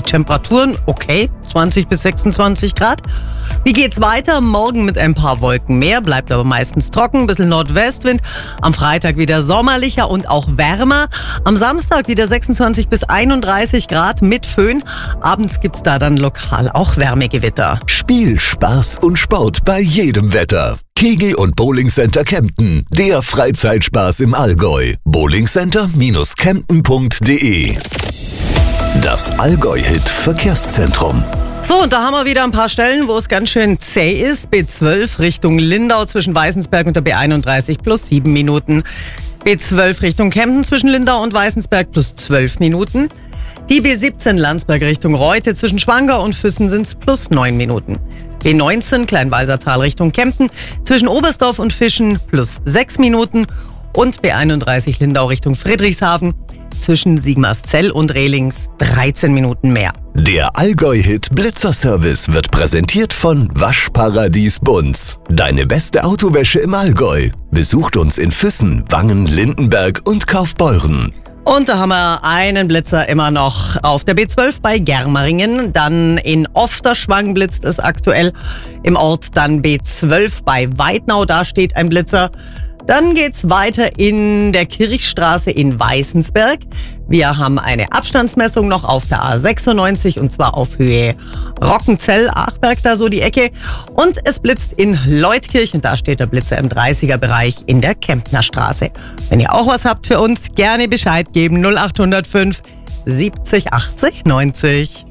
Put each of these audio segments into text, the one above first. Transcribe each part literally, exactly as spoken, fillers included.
Die Temperaturen okay, zwanzig bis sechsundzwanzig Grad. Wie geht's weiter? Morgen mit ein paar Wolken mehr, bleibt aber meistens trocken, ein bisschen Nordwestwind. Am Freitag wieder sommerlicher und auch wärmer. Am Samstag wieder sechsundzwanzig bis einunddreißig Grad mit Föhn. Abends gibt's da dann lokal auch Wärmegewitter. Spiel, Spaß und Sport bei jedem Wetter. Kegel- und Bowlingcenter Kempten, der Freizeitspaß im Allgäu. bowlingcenter Bindestrich kempten punkt de. Das Allgäu-Hit-Verkehrszentrum. So, und da haben wir wieder ein paar Stellen, wo es ganz schön zäh ist. B zwölf Richtung Lindau zwischen Weißensberg und der B einunddreißig plus sieben Minuten. B zwölf Richtung Kempten zwischen Lindau und Weißensberg plus zwölf Minuten. Die B siebzehn Landsberg Richtung Reute zwischen Schwangau und Füssen sind es plus neun Minuten. B neunzehn Kleinwalsertal Richtung Kempten zwischen Oberstdorf und Fischen plus sechs Minuten. Und B einunddreißig Lindau Richtung Friedrichshafen zwischen Sigmarszell und Rehlings dreizehn Minuten mehr. Der Allgäu-Hit Blitzerservice wird präsentiert von Waschparadies Bunz. Deine beste Autowäsche im Allgäu. Besucht uns in Füssen, Wangen, Lindenberg und Kaufbeuren. Und da haben wir einen Blitzer immer noch auf der B zwölf bei Germeringen. Dann in Ofterschwang blitzt es aktuell. Im Ort dann B zwölf bei Weidnau, da steht ein Blitzer. Dann geht's weiter in der Kirchstraße in Weißensberg. Wir haben eine Abstandsmessung noch auf der A sechsundneunzig und zwar auf Höhe Rockenzell, Achberg, da so die Ecke. Und es blitzt in Leutkirch und da steht der Blitzer im dreißiger Bereich in der Kemptner Straße. Wenn ihr auch was habt für uns, gerne Bescheid geben. null acht null fünf siebzig achtzig neunzig.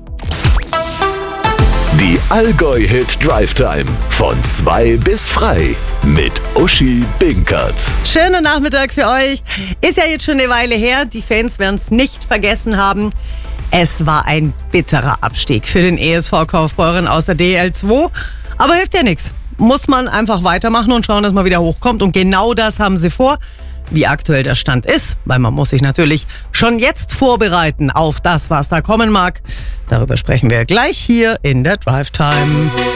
Die Allgäu-Hit Drive Time von zwei bis frei mit Uschi Binkert. Schönen Nachmittag für euch. Ist ja jetzt schon eine Weile her. Die Fans werden es nicht vergessen haben. Es war ein bitterer Abstieg für den E S V Kaufbeuren aus der D L zwei. Aber hilft ja nichts. Muss man einfach weitermachen und schauen, dass man wieder hochkommt. Und genau das haben sie vor. Wie aktuell der Stand ist, weil man muss sich natürlich schon jetzt vorbereiten auf das, was da kommen mag. Darüber sprechen wir gleich hier in der Drive Time.